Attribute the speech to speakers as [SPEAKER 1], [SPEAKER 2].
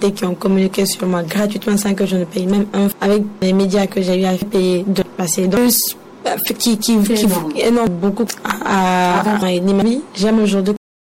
[SPEAKER 1] personnalités qui ont communiqué sur moi gratuitement sans que je ne paye même un, avec les médias que j'ai eu à payer de passer. Donc, qui énorme beaucoup à aider ma vie. J'aime aujourd'hui